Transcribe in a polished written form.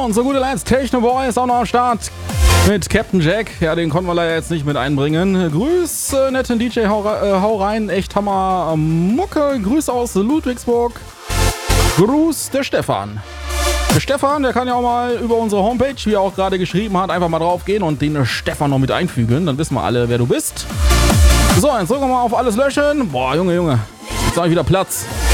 und zu guter Letzt Techno Boy ist auch noch am Start mit Captain Jack. Ja, den konnten wir leider jetzt nicht mit einbringen. Grüß, netten DJ, hau rein, echt Hammer Mucke. Grüß aus Ludwigsburg. Gruß der Stefan. Der Stefan, der kann ja auch mal über unsere Homepage, wie er auch gerade geschrieben hat, einfach mal drauf gehen und den Stefan noch mit einfügen. Dann wissen wir alle, wer du bist. So, jetzt drücken wir mal auf alles löschen. Boah, Junge, jetzt habe ich wieder Platz.